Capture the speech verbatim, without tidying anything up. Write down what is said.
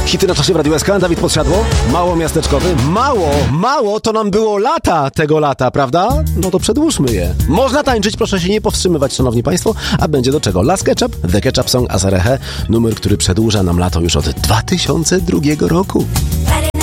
Hity na czasie w Radiu S K. Dawid Podsiadło, mało miasteczkowy. Mało, mało to nam było lata tego lata, prawda? No to przedłużmy je. Można tańczyć, proszę się nie powstrzymywać, szanowni państwo, a będzie do czego. Last Ketchup, The Ketchup Song, Azarehe, numer, który przedłuża nam lato już od dwa tysiące drugiego roku.